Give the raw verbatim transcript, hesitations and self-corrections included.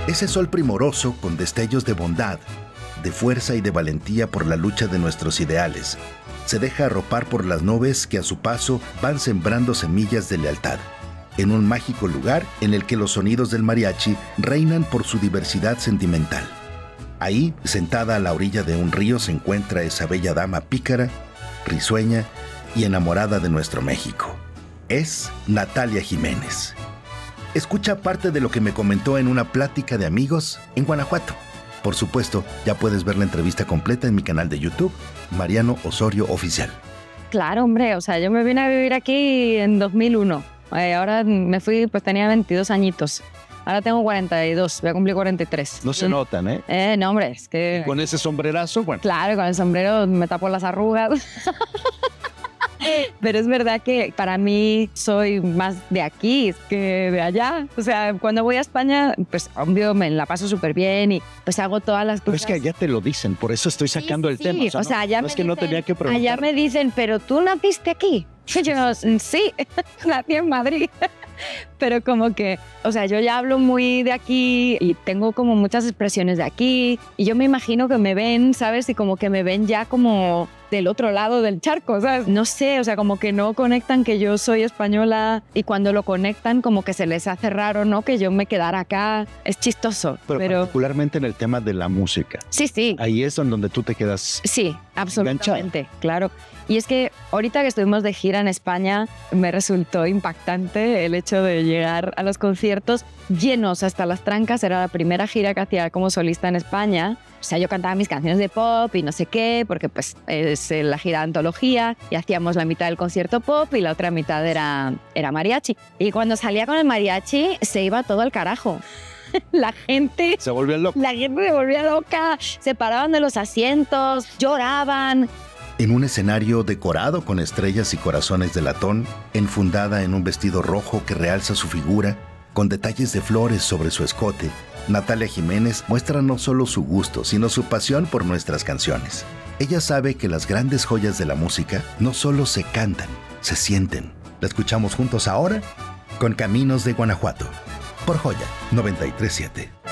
Ese sol primoroso con destellos de bondad, de fuerza y de valentía por la lucha de nuestros ideales, se deja arropar por las nubes que a su paso van sembrando semillas de lealtad, en un mágico lugar en el que los sonidos del mariachi reinan por su diversidad sentimental. Ahí, sentada a la orilla de un río, se encuentra esa bella dama pícara, risueña y enamorada de nuestro México. Es Natalia Jiménez. Escucha parte de lo que me comentó en una plática de amigos en Guanajuato. Por supuesto, ya puedes ver la entrevista completa en mi canal de YouTube, Mariano Osorio Oficial. Claro, hombre, o sea, yo me vine a vivir aquí en dos mil uno. Eh, ahora me fui, pues tenía veintidós añitos. Ahora tengo cuarenta y dos, voy a cumplir cuarenta y tres. No se notan, ¿eh? Eh, no, hombre, es que... ¿Y con ese sombrerazo? Bueno. Claro, con el sombrero me tapo las arrugas. Pero es verdad que para mí soy más de aquí que de allá. O sea, cuando voy a España, pues obvio me la paso súper bien y pues hago todas las Pero cosas. es que allá te lo dicen, por eso estoy sacando Sí, el sí, tema. O sea, o sea, no, allá no me es que no dicen- tenía que preguntar. Allá me dicen, pero tú naciste aquí. Y yo, sí, nací en Madrid. Pero como que, o sea, yo ya hablo muy de aquí y tengo como muchas expresiones de aquí y yo me imagino que me ven, ¿sabes? Y como que me ven ya como del otro lado del charco, ¿sabes? No sé, o sea, como que no conectan que yo soy española y cuando lo conectan como que se les hace raro, ¿no? Que yo me quedara acá. Es chistoso, Pero, pero... particularmente en el tema de la música. Sí, sí. Ahí es en donde tú te quedas. Sí, absolutamente, claro. Y es que ahorita que estuvimos de gira en España, me resultó impactante el hecho de llegar a los conciertos llenos hasta las trancas. Era la primera gira que hacía como solista en España. O sea, yo cantaba mis canciones de pop y no sé qué, porque pues es la gira de antología y hacíamos la mitad del concierto pop y la otra mitad era, era mariachi. Y cuando salía con el mariachi, se iba todo al carajo. La gente... Se volvió loco. La gente se volvía loca, se paraban de los asientos, lloraban. En un escenario decorado con estrellas y corazones de latón, enfundada en un vestido rojo que realza su figura, con detalles de flores sobre su escote, Natalia Jiménez muestra no solo su gusto, sino su pasión por nuestras canciones. Ella sabe que las grandes joyas de la música no solo se cantan, se sienten. La escuchamos juntos ahora con Caminos de Guanajuato, por Joya noventa y tres punto siete.